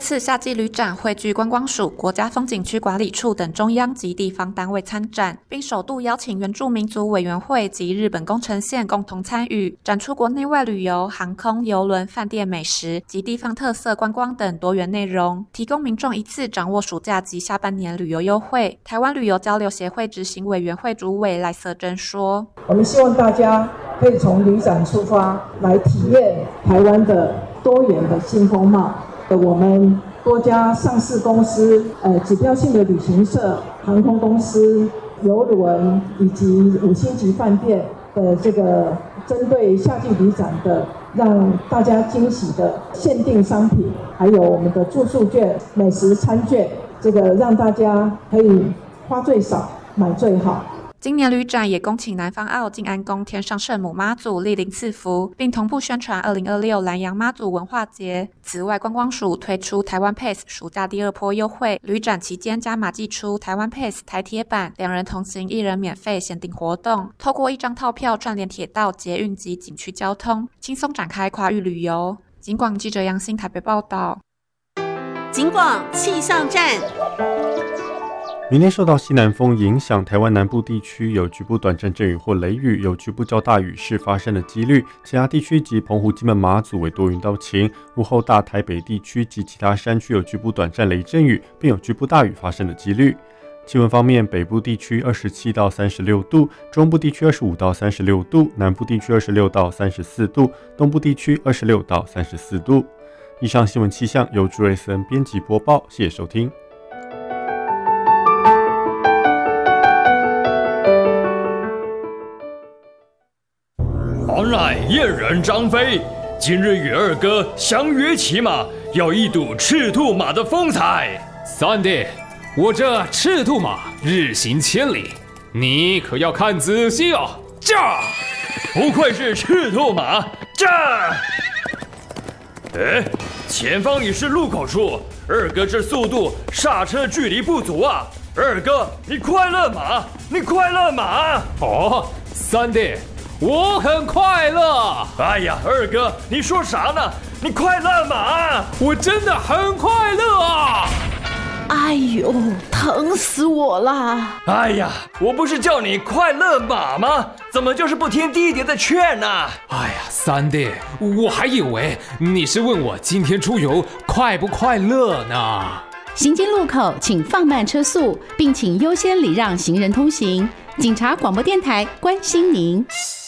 次夏季旅展汇聚观光署、国家风景区管理处等中央及地方单位参展，并首度邀请原住民族委员会及日本宫城县共同参与，展出国内外旅游、航空、邮轮、饭店、美食及地方特色观光等多元内容，提供民众一次掌握暑假及下半年旅游优惠。台湾旅游交流协会执行委员会主委赖瑟珍说：“ 我们希望大家可以从旅展出发，来体验台湾的多元的新风貌。我们多家上市公司、指标性的旅行社、航空公司、邮轮以及5星级饭店的这个针对夏季旅展的让大家惊喜的限定商品，还有我们的住宿券、美食餐券，这个让大家可以花最少，买最好。” 今年旅展也恭请南方澳静安宫天上圣母妈祖莅临赐福，并同步宣传2026南洋妈祖文化节。此外，观光署推出台湾 Pass 暑假第2波优惠，旅展期间加码祭出台湾 Pass 台铁版，2人同行1人免费限定活动，透过1张套票串联铁道、捷运及景区交通，轻松展开跨域旅游。警广记者杨欣台北报道。 警广气象站。 明天受到西南风影响，台湾南部地区有局部短暂阵雨或雷雨，有局部较大雨势发生的几率。其他地区及澎湖、金门、马祖为多云到晴。午后大台北地区及其他山区有局部短暂雷阵雨，并有局部大雨发生的几率。气温方面，北部地区27到36度，中部地区25到36度，南部地区26到34度，东部地区26到34度。以上新闻气象由朱瑞森编辑播报，谢谢收听。 王乃燕人张飞今日与二哥相约骑马，要一睹赤兔马的风采。 三弟，我这赤兔马日行千里，你可要看仔细哦。 驾！不愧是赤兔马，驾！前方已是路口处，二哥这速度刹车距离不足啊。二哥，你快乐马，你快乐马。 哦，三弟，我很快乐。 哎呀，二哥，你说啥呢？你快乐吗？ 我真的很快乐啊！ 哎呦，疼死我了！ 哎呀，我不是叫你快乐马吗？怎么就是不听弟弟的劝呢？ 哎呀，三弟，我还以为你是问我今天出游快不快乐呢。 行经路口请放慢车速，并请优先礼让行人通行。警察广播电台关心您。